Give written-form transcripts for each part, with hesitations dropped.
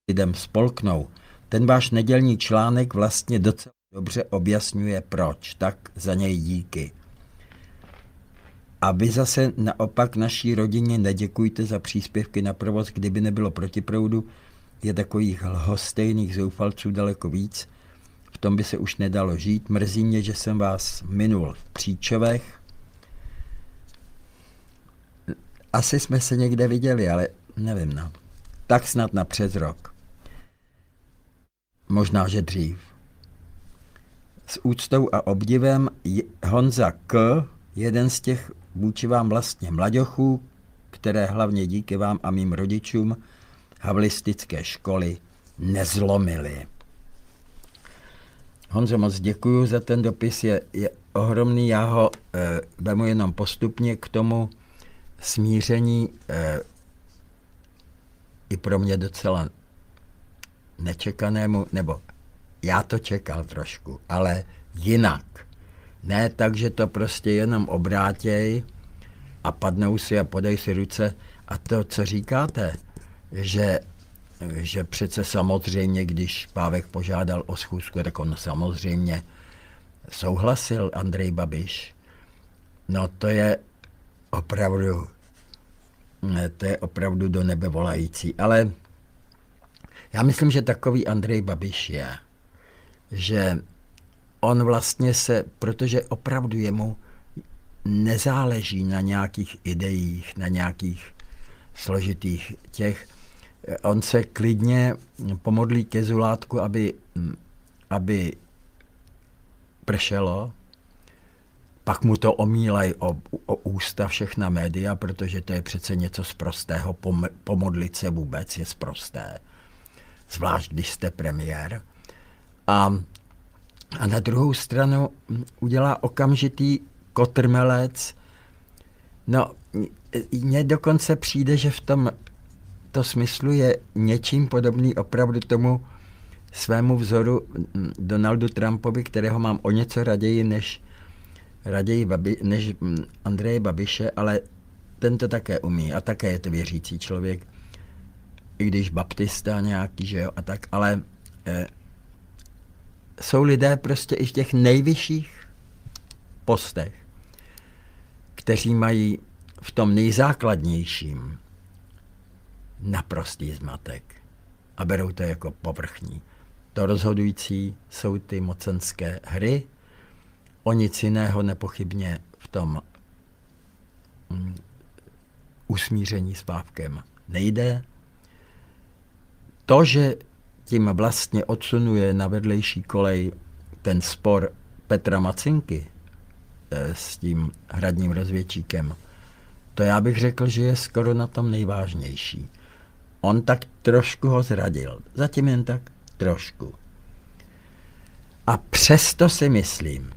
lidem spolknou. Ten váš nedělní článek vlastně docela dobře objasňuje proč, tak za něj díky. A vy zase naopak naší rodině neděkujte za příspěvky na provoz, kdyby nebylo protiproudu, je takových lhostejných zoufalců daleko víc. V tom by se už nedalo žít. Mrzí mě, že jsem vás minul v Příčovech. Asi jsme se někde viděli, ale nevím, no. Tak snad na přes rok. Možná, že dřív. S úctou a obdivem Honza K., jeden z těch vůči vám vlastně mlaďochů, které hlavně díky vám a mým rodičům havlistické školy nezlomily. Honzo, moc děkuju za ten dopis, je ohromný, já ho vemu jenom postupně k tomu smíření, i pro mě docela nečekanému, nebo já to čekal trošku, ale jinak. Ne tak, že to prostě jenom obrátěj a padnou si a podej si ruce. A to, co říkáte, že přece samozřejmě, když Pávek požádal o schůzku, tak on samozřejmě souhlasil, Andrej Babiš. No to je opravdu do nebe volající. Ale já myslím, že takový Andrej Babiš je, že on vlastně protože opravdu jemu nezáleží na nějakých ideích, na nějakých složitých těch, on se klidně pomodlí ke Zulátku, aby pršelo, pak mu to omílají o ústa všechna média, protože to je přece něco sprostého, pomodlit se vůbec je sprosté, zvlášť když jste premiér. A na druhou stranu udělá okamžitý kotrmelec. No, mně dokonce přijde, že v tomto smyslu je něčím podobný opravdu tomu svému vzoru Donaldu Trumpovi, kterého mám o něco raději než Andreje Babiše, ale ten to také umí a také je to věřící člověk, i když baptista nějaký, že jo, a tak, ale jsou lidé prostě i v těch nejvyšších postech, kteří mají v tom nejzákladnějším naprostý zmatek a berou to jako povrchní. To rozhodující jsou ty mocenské hry, o nic jiného nepochybně v tom usmíření s Pávkem nejde. To, že tím vlastně odsunuje na vedlejší kolej ten spor Petra Macinky s tím hradním rozvědčíkem, to já bych řekl, že je skoro na tom nejvážnější. On tak trošku ho zradil. Zatím jen tak trošku. A přesto si myslím,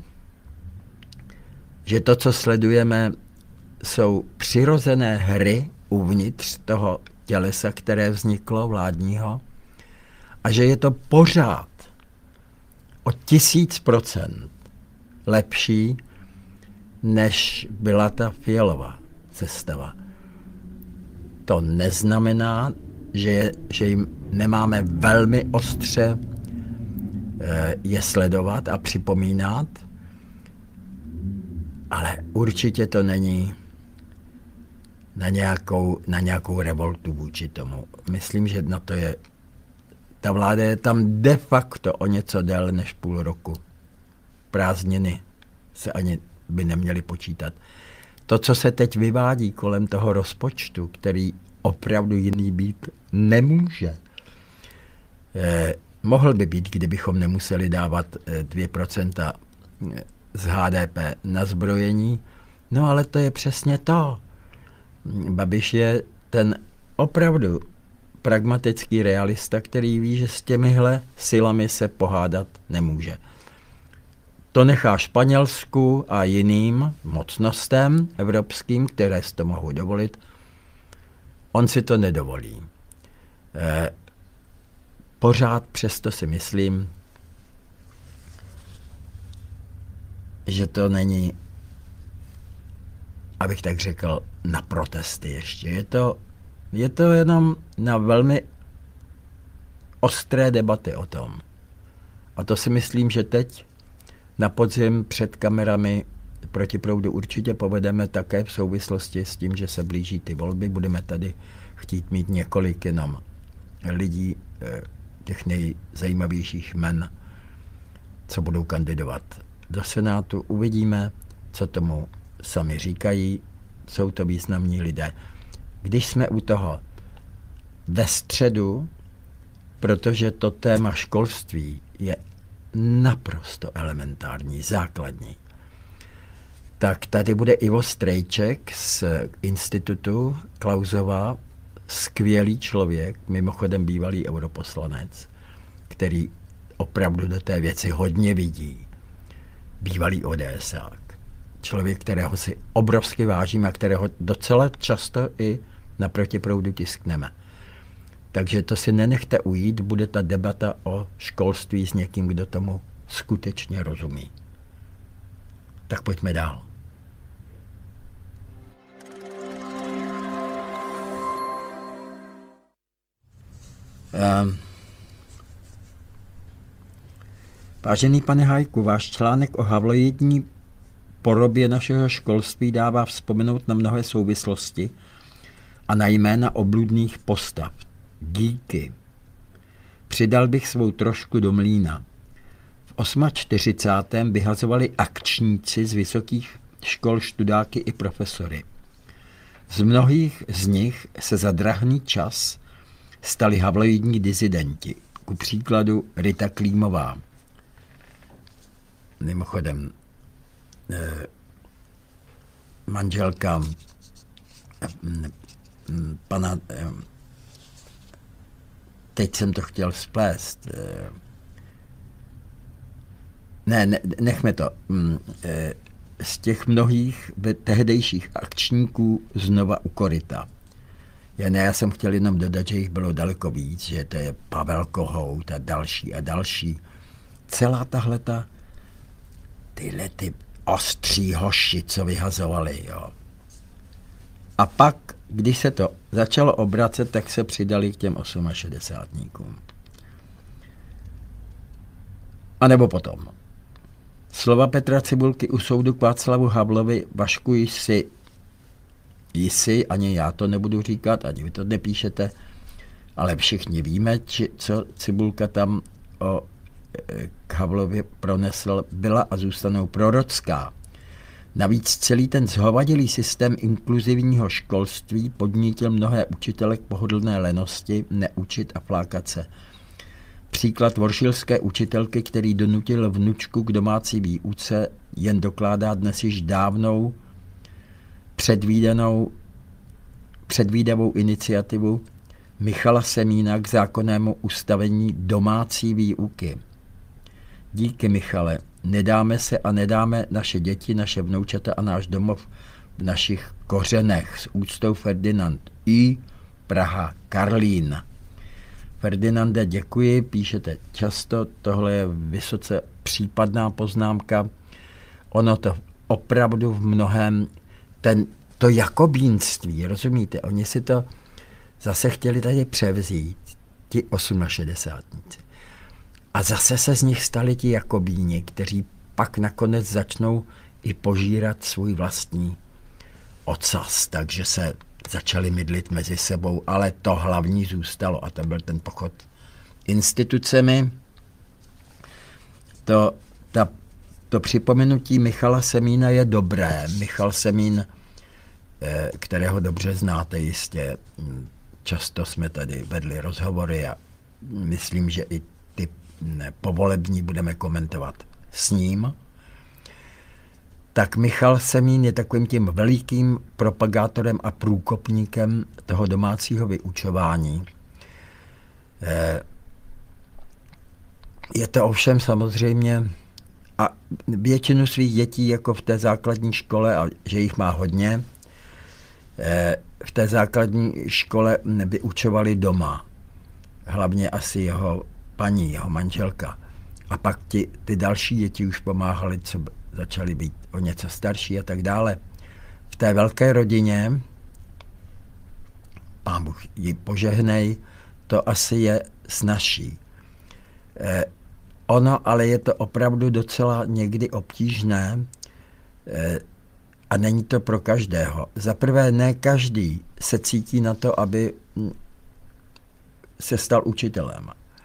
že to, co sledujeme, jsou přirozené hry uvnitř toho tělesa, které vzniklo vládního, a že je to pořád o 1000% lepší, než byla ta Fialova sestava. To neznamená, že jim nemáme velmi ostře je sledovat a připomínat, ale určitě to není na nějakou revoltu vůči tomu. Myslím, že na to je, ta vláda je tam de facto o něco déle než půl roku. Prázdniny se ani by neměly počítat. To, co se teď vyvádí kolem toho rozpočtu, který opravdu jiný být nemůže, mohl by být, kdybychom nemuseli dávat 2% z HDP na zbrojení, no ale to je přesně to. Babiš je ten opravdu pragmatický realista, který ví, že s těmihle silami se pohádat nemůže. To nechá Španělsku a jiným mocnostem evropským, které si to mohou dovolit. On si to nedovolí. Pořád přesto si myslím, že to není, abych tak řekl, na protesty ještě. Je to jenom na velmi ostré debaty o tom. A to si myslím, že teď na podzim před kamerami Proti proudu určitě povedeme také v souvislosti s tím, že se blíží ty volby. Budeme tady chtít mít několik jenom lidí, těch nejzajímavějších men, co budou kandidovat do Senátu. Uvidíme, co tomu sami říkají. Jsou to významní lidé. Když jsme u toho, ve středu, protože to téma školství je naprosto elementární, základní, tak tady bude Ivo Strejček z institutu Klausova, skvělý člověk, mimochodem bývalý europoslanec, který opravdu do té věci hodně vidí. Bývalý ODSák. Člověk, kterého si obrovsky vážím a kterého docela často i na Protiproudu tiskneme. Takže to si nenechte ujít, bude ta debata o školství s někým, kdo tomu skutečně rozumí. Tak pojďme dál. Vážený pane Hajku, váš článek o havloidní porobě našeho školství dává vzpomenout na mnohé souvislosti a na jména obludných postav. Díky. Přidal bych svou trošku do mlýna. V 48. vyhazovali akčníci z vysokých škol študáky i profesory. Z mnohých z nich se za drahný čas stali havloidní disidenti. Ku příkladu Rita Klímová. Mimochodem, manželka pana, teď jsem to chtěl splést, nechme to, z těch mnohých tehdejších akčníků znova u koryta. Já jsem chtěl jenom dodat, že jich bylo daleko víc, že to je Pavel Kohout a další a další. Celá tahleta, tyhle ty ostří hoši, co vyhazovali, jo. A pak, když se to začalo obracet, tak se přidali k těm 68. A nebo potom. Slova Petra Cibulky u soudu k Václavu Havlovi: Vašku, jsi, ani já to nebudu říkat, ani vy to nepíšete, ale všichni víme, co Cibulka tam k Havlovi pronesl, byla a zůstanou prorocká. Navíc celý ten zhovadilý systém inkluzivního školství podnítil mnohé učitele k pohodlné lenosti neučit a flákat se. Příklad voršilské učitelky, který donutil vnučku k domácí výuce, jen dokládá dnes již dávnou předvídavou iniciativu Michala Semína k zákonnému ustavení domácí výuky. Díky, Michale, nedáme se a nedáme naše děti, naše vnoučata a náš domov v našich kořenech. S úctou Ferdinand I. Praha, Karlín. Ferdinande, děkuji, píšete často, tohle je vysoce případná poznámka. Ono to opravdu v mnohem, to jakobínství, rozumíte, oni si to zase chtěli tady převzít, ti 68. A zase se z nich stali ti jakobíni, kteří pak nakonec začnou i požírat svůj vlastní ocas, takže se začali mydlit mezi sebou, ale to hlavní zůstalo a to byl ten pochod institucemi. To připomenutí Michala Semína je dobré. Michal Semín, kterého dobře znáte jistě, často jsme tady vedli rozhovory a myslím, že i ty povolební budeme komentovat s ním. Tak Michal Semín je takovým tím velikým propagátorem a průkopníkem toho domácího vyučování. Je to ovšem samozřejmě, a většinu svých dětí jako v té základní škole, a že jich má hodně, v té základní škole vyučovali doma. Hlavně asi jeho paní, jeho manželka. A pak ty další děti už pomáhali, co začaly být o něco starší a tak dále. V té velké rodině, Pán Bůh ji požehnej, to asi je snazší. Ono, ale je to opravdu docela někdy obtížné a není to pro každého. Za prvé, ne každý se cítí na to, aby se stal učitelem.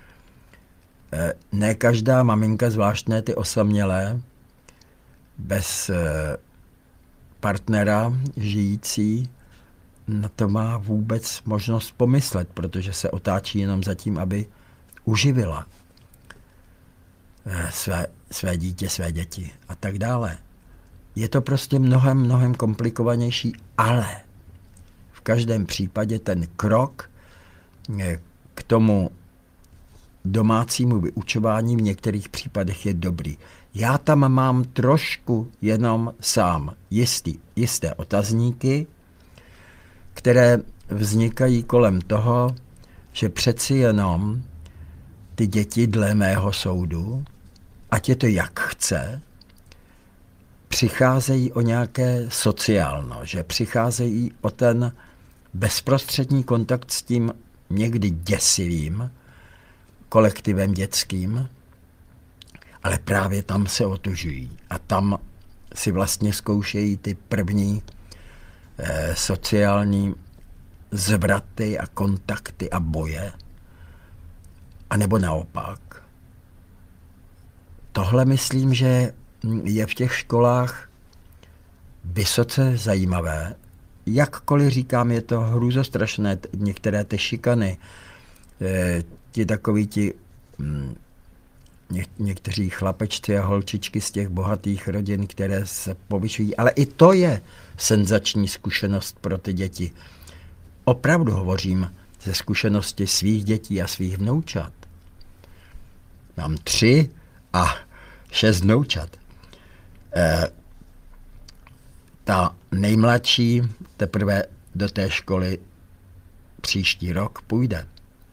Ne každá maminka, zvlášť ne ty osamělé, bez partnera žijící, na to má vůbec možnost pomyslet, protože se otáčí jenom za tím, aby uživila své dítě, své děti a tak dále. Je to prostě mnohem komplikovanější, ale v každém případě ten krok k tomu domácímu vyučování v některých případech je dobrý. Já tam mám trošku jenom sám jisté otazníky, které vznikají kolem toho, že přeci jenom ty děti dle mého soudu, ať je to jak chce, přicházejí o nějaké sociálno, že přicházejí o ten bezprostřední kontakt s tím někdy děsivým kolektivem dětským, ale právě tam se otužují a tam si vlastně zkoušejí ty první sociální zvraty a kontakty a boje. A nebo naopak. Tohle myslím, že je v těch školách vysoce zajímavé. Jakkoliv říkám, je to hrůzostrašné, některé ty šikany, někteří chlapečci a holčičky z těch bohatých rodin, které se povyšují, ale i to je senzační zkušenost pro ty děti. Opravdu hovořím ze zkušenosti svých dětí a svých vnoučat. Mám 3 a 6 vnoučat. Ta nejmladší teprve do té školy příští rok půjde.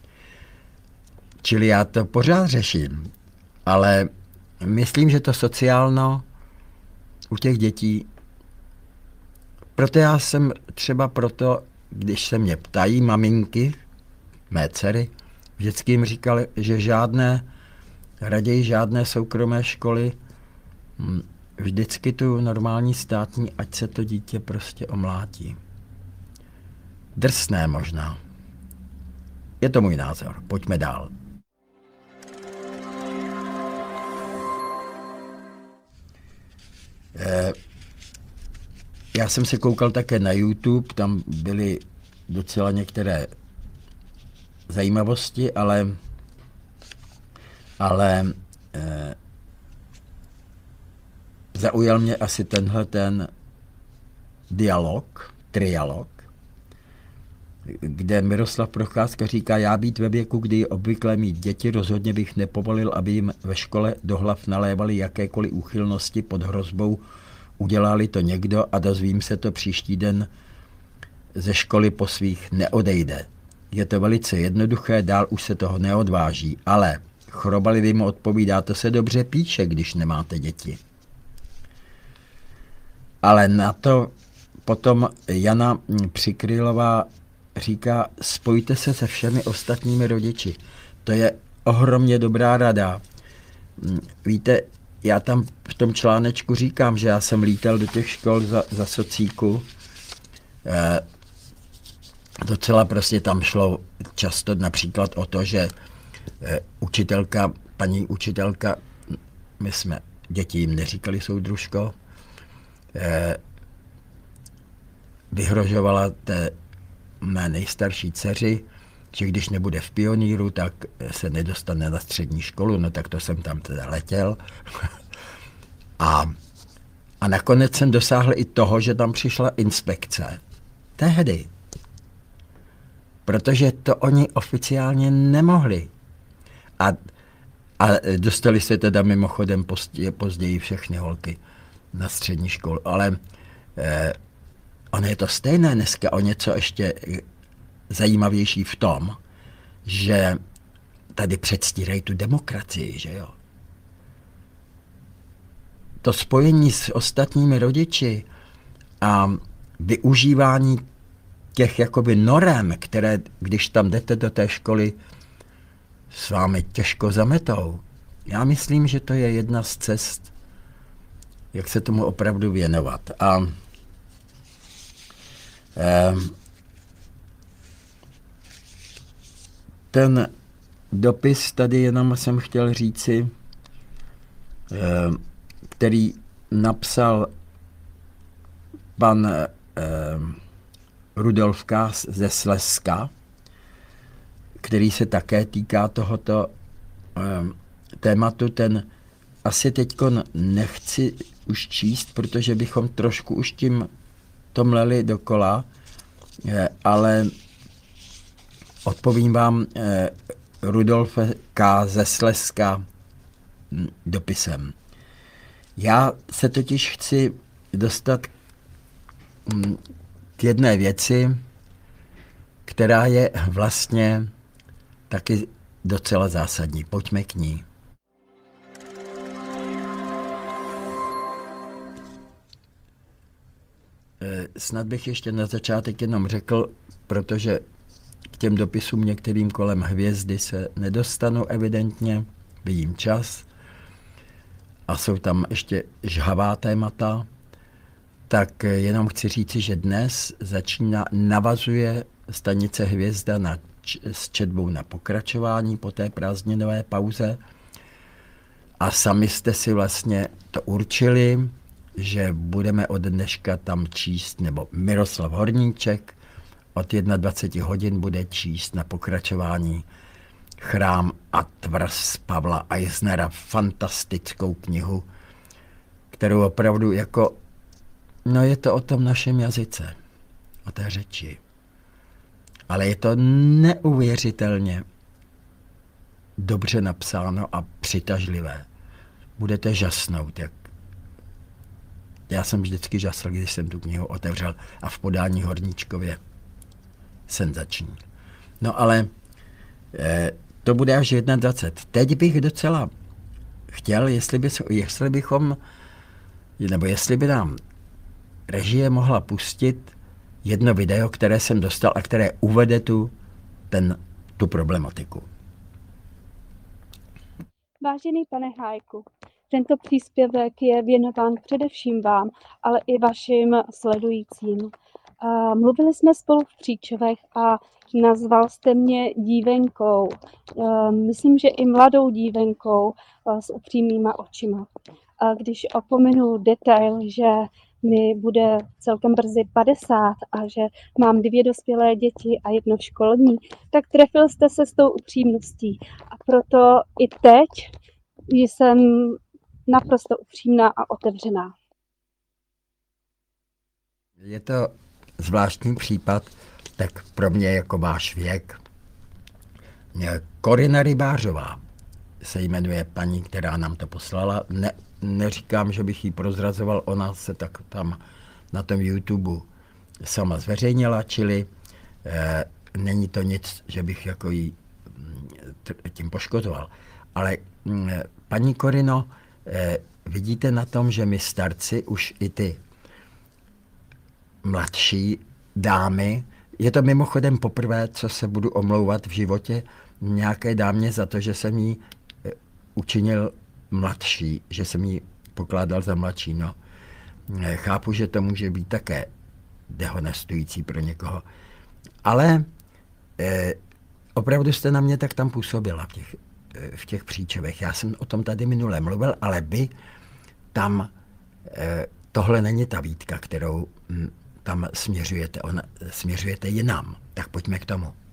Čili já to pořád řeším, ale myslím, že to sociálno u těch dětí, proto já jsem třeba proto, když se mě ptají maminky, mé dcery, vždycky jim říkali, že raději žádné soukromé školy, vždycky tu normální státní, ať se to dítě prostě omlátí. Drsné možná. Je to můj názor. Pojďme dál. Já jsem se koukal také na YouTube, tam byly docela některé zajímavosti, ale zaujal mě asi ten trialog, kde Miroslav Procházka říká, já být ve věku, kdy je obvyklé mít děti, rozhodně bych nepovolil, aby jim ve škole do hlav nalévali jakékoliv úchylnosti pod hrozbou, udělali to někdo a dozvím se to příští den ze školy po svých neodejde. Je to velice jednoduché, dál už se toho neodváží, ale Chrobalivý mu odpovídá, to se dobře píše, když nemáte děti. Ale na to potom Jana Přikrylová říká, spojte se se všemi ostatními rodiči. To je ohromně dobrá rada. Víte, já tam v tom článečku říkám, že já jsem lítal do těch škol za socíku. Docela prostě tam šlo často například o to, že paní učitelka, my jsme děti jim neříkali soudružko, vyhrožovala té mé nejstarší dceři, že když nebude v pionýru, tak se nedostane na střední školu, no tak to jsem tam teda letěl. A nakonec jsem dosáhl i toho, že tam přišla inspekce. Tehdy. Protože to oni oficiálně nemohli. A dostali se teda mimochodem později všechny holky na střední školu. Ale ono je to stejné dneska, o něco ještě zajímavější v tom, že tady předstírají tu demokracii, že jo. To spojení s ostatními rodiči a využívání těch jakoby norem, které, když tam jdete do té školy, s vámi těžko zametou. Já myslím, že to je jedna z cest, jak se tomu opravdu věnovat. A ten dopis tady jenom jsem chtěl říci, který napsal pan Rudolf Kaas ze Slezska, který se také týká tohoto tématu, ten asi teďko nechci už číst, protože bychom trošku už tím to mleli dokola, ale odpovím vám Rudolfe K. ze Slezska dopisem. Já se totiž chci dostat k jedné věci, která je vlastně taky docela zásadní. Pojďme k ní. Snad bych ještě na začátek jenom řekl, protože k těm dopisům některým kolem hvězdy se nedostanu evidentně, vidím čas a jsou tam ještě žhavá témata, tak jenom chci říci, že dnes navazuje stanice Hvězda s četbou na pokračování po té prázdninové pauze a sami jste si vlastně to určili, že budeme od dneška tam číst, nebo Miroslav Horníček od 21 hodin bude číst na pokračování Chrám a tvrz Pavla Eisnera, fantastickou knihu, kterou opravdu jako, no je to o tom našem jazyce, o té řeči. Ale je to neuvěřitelně dobře napsáno a přitažlivé. Budete žasnout, jak já jsem vždycky žasl, když jsem tu knihu otevřel a v podání Horníčkově senzační. No ale to bude až 21. Teď bych docela chtěl, jestli bychom, nebo jestli by nám režie mohla pustit jedno video, které jsem dostal a které uvede tu problematiku. Vážený pane Hájku, tento příspěvek je věnován především vám, ale i vašim sledujícím. Mluvili jsme spolu v Příčovech a nazval jste mě dívenkou. Myslím, že i mladou dívenkou s upřímnýma očima. Když opomenu detail, že mi bude celkem brzy 50 a že mám 2 dospělé děti a 1 školní, tak trefil jste se s tou upřímností. A proto i teď jsem naprosto upřímná a otevřená. Je to zvláštní případ, tak pro mě jako váš věk. Korina Rybářová se jmenuje paní, která nám to poslala. Neříkám, že bych ji prozrazoval, ona se tak tam na tom YouTube sama zveřejnila, čili není to nic, že bych jako jí tím poškozoval. Ale paní Korino, vidíte na tom, že my starci, už i ty mladší dámy, je to mimochodem poprvé, co se budu omlouvat v životě nějaké dámě za to, že jsem jí učinil mladší, že jsem ji pokládal za mladší. No, chápu, že to může být také dehonestující pro někoho. Ale opravdu jste na mě tak tam působila v těch Příčovech. Já jsem o tom tady minule mluvil, ale vy tam, tohle není ta výtka, kterou tam směřujete. Směřujete jinam. Tak pojďme k tomu.